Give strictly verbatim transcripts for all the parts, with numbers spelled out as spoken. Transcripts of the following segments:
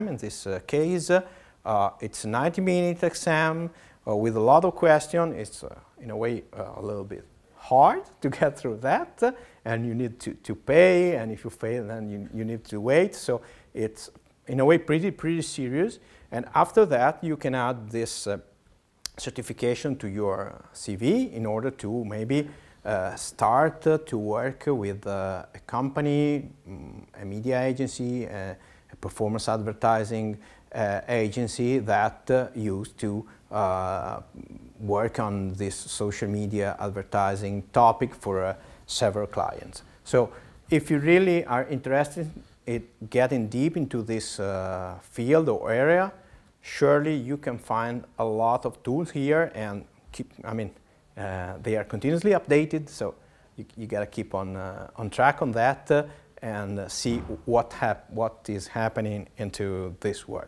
In this uh, case, uh, it's a ninety minute exam uh, with a lot of questions. It's uh, in a way uh, a little bit hard to get through that, uh, and you need to, to pay, and if you fail then you, you need to wait. So it's in a way pretty pretty serious, and after that you can add this uh, certification to your C V in order to maybe uh, start uh, to work with uh, a company, um, a media agency, uh, a performance advertising uh, agency that uh, used to uh, work on this social media advertising topic for uh, several clients. So if you really are interested in getting deep into this uh, field or area, surely you can find a lot of tools here, and keep, I mean, uh, they are continuously updated, so you, you gotta keep on, uh, on track on that. Uh, and uh, see what, hap what is happening into this world.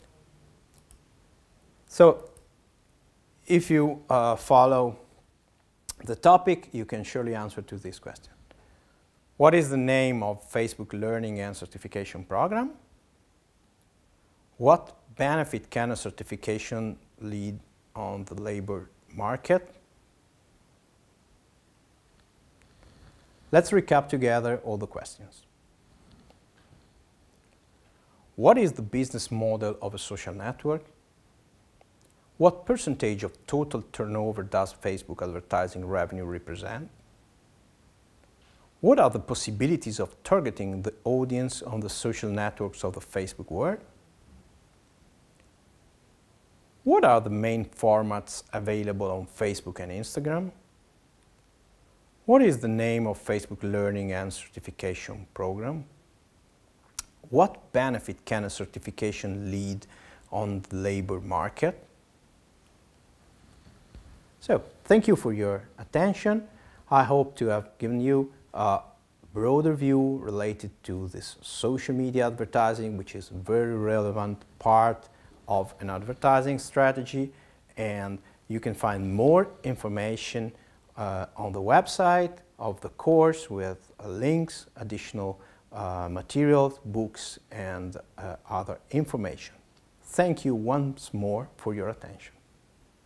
So if you uh, follow the topic, you can surely answer to this question. What is the name of Facebook Learning and Certification Program? What benefit can a certification lead on the labor market? Let's recap together all the questions. What is the business model of a social network? What percentage of total turnover does Facebook advertising revenue represent? What are the possibilities of targeting the audience on the social networks of the Facebook world? What are the main formats available on Facebook and Instagram? What is the name of Facebook Learning and Certification Program? What benefit can a certification lead on the labor market? So, thank you for your attention. I hope to have given you a broader view related to this social media advertising, which is a very relevant part of an advertising strategy, and you can find more information uh, on the website of the course with uh, links, additional uh, materials, books, and uh, other information. Thank you once more for your attention.